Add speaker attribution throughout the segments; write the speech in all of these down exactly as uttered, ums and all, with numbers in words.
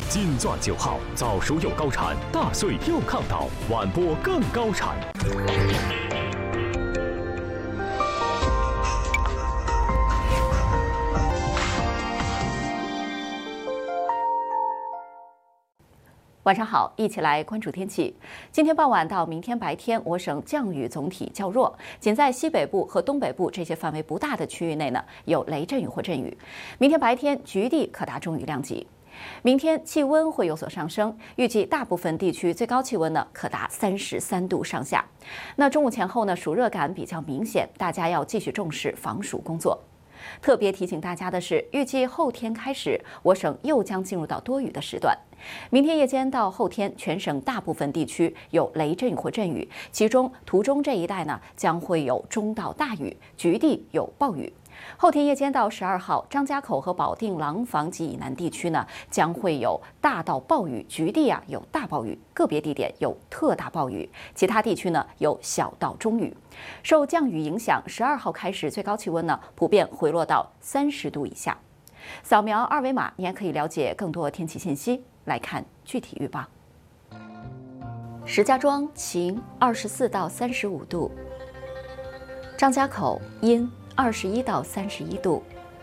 Speaker 1: 金钻九号，早熟又高产，大睡又抗倒，晚播更高产。
Speaker 2: 晚上好，一起来关注天气。今天傍晚到明天白天，我省降雨总体较弱，仅在西北部和东北部这些范围不大的区域内呢，有雷阵雨或阵雨。明天白天局地可达中雨量级。明天气温会有所上升，预计大部分地区最高气温呢可达三十三度上下。那中午前后呢，暑热感比较明显，大家要继续重视防暑工作。特别提醒大家的是，预计后天开始，我省又将进入到多雨的时段。明天夜间到后天，全省大部分地区有雷阵雨或阵雨，其中途中这一带呢将会有中到大雨，局地有暴雨。后天夜间到十二号，张家口和保定廊坊及以南地区呢将会有大到暴雨，局地啊有大暴雨，个别地点有特大暴雨，其他地区呢有小到中雨。受降雨影响，十二号开始最高气温呢普遍回落到三十度以下。扫描二维码，你还可以了解更多天气信息。来看具体预报。石家庄晴，二十四到三十五度；张家口阴，二十一到三十一度；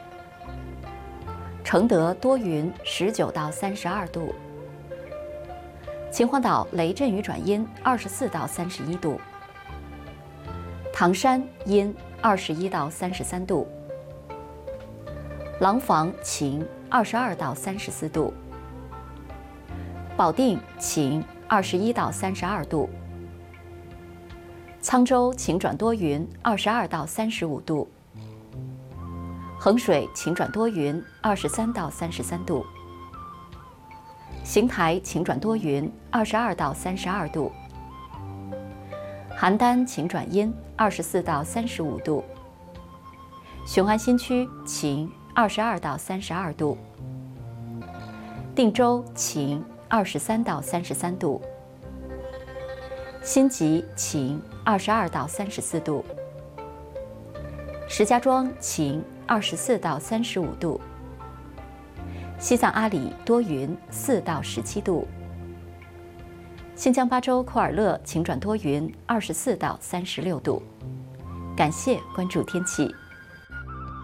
Speaker 2: 承德多云，十九到三十二度；秦皇岛雷阵雨转阴，二十四到三十一度；唐山阴，二十一到三十三度；廊坊晴，二十二到三十四度；保定晴，二十一到三十二度；沧州晴转多云，二十二到三十五度；衡水晴转多云，二十三到三十三度；邢台晴转多云，二十二到三十二度；邯郸晴转阴，二十四到三十五度；雄安新区晴，二十二到三十二度；定州晴，二十三到三十三度；辛集晴，二十二到三十四度；石家庄晴，二十四到三十五度；西藏阿里多云，四到十七度；新疆巴州库尔勒晴转多云，二十四到三十六度。感谢关注天气。